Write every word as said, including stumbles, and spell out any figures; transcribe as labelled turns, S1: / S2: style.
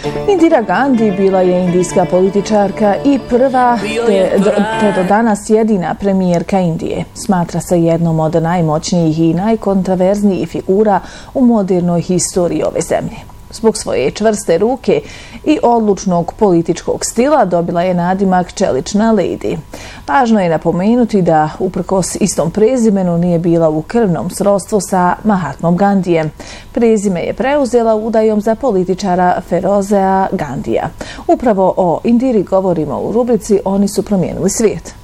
S1: Indira Gandhi bila je indijska političarka i prva te do, te do danas jedina premijerka Indije. Smatra se jednom od najmoćnijih i najkontraverznijih figura u modernoj historiji ove zemlje. Zbog svoje čvrste ruke i odlučnog političkog stila dobila je nadimak Čelična lady. Važno je napomenuti da uprkos istom prezimenu nije bila u krvnom srodstvu sa Mahatmom Gandhijem. Prezime je preuzela udajom za političara Ferozea Gandhija. Upravo o Indiri govorimo u rubrici Oni su promijenili svijet.